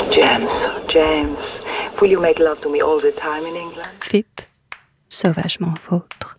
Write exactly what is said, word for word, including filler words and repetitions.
James, James, will you make love to me all the time in England? F I P, sauvagement vôtre.